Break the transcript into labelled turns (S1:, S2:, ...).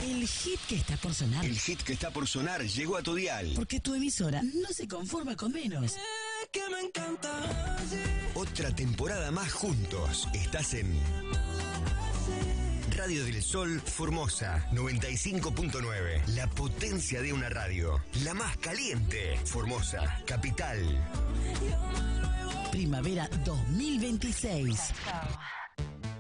S1: El hit que está por sonar.
S2: El hit que está por sonar llegó a tu dial.
S1: Porque tu emisora no se conforma con menos.
S3: Que me encanta.
S2: Otra temporada más juntos. Estás en Radio del Sol Formosa 95.9. La potencia de una radio. La más caliente. Formosa, capital.
S1: Primavera 2026.